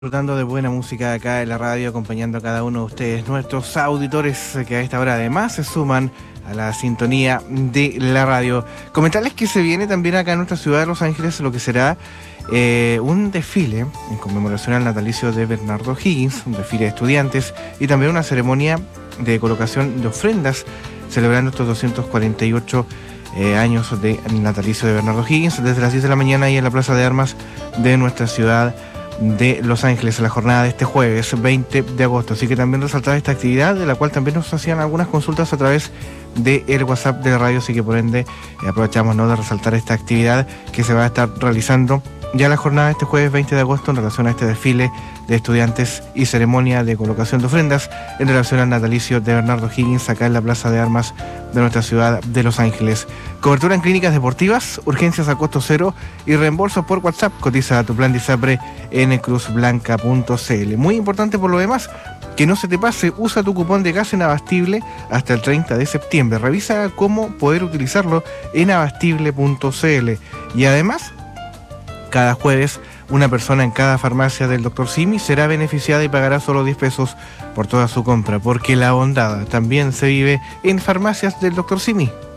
Disfrutando de buena música acá en la radio, acompañando a cada uno de ustedes, nuestros auditores que a esta hora además se suman a la sintonía de la radio. Comentarles que se viene también acá en nuestra ciudad de Los Ángeles lo que será un desfile en conmemoración al natalicio de Bernardo Higgins, un desfile de estudiantes y también una ceremonia de colocación de ofrendas celebrando estos 248 años de natalicio de Bernardo Higgins desde las 10 de la mañana y en la Plaza de Armas de nuestra ciudad de Los Ángeles, en la jornada de este jueves 20 de agosto. Así que también resaltar esta actividad, de la cual también nos hacían algunas consultas a través del WhatsApp de la radio, así que por ende aprovechamos de resaltar esta actividad que se va a estar realizando ya la jornada de este jueves 20 de agosto en relación a este desfile de estudiantes y ceremonia de colocación de ofrendas en relación al natalicio de Bernardo Higgins acá en la Plaza de Armas de nuestra ciudad de Los Ángeles. Cobertura en clínicas deportivas, urgencias a costo cero y reembolsos por WhatsApp. Cotiza tu plan de ISAPRE en cruzblanca.cl. Muy importante por lo demás, que no se te pase, usa tu cupón de gas en Abastible hasta el 30 de septiembre. Revisa cómo poder utilizarlo en abastible.cl. Y además, cada jueves, una persona en cada farmacia del Dr. Simi será beneficiada y pagará solo 10 pesos por toda su compra, porque la bondad también se vive en farmacias del Dr. Simi.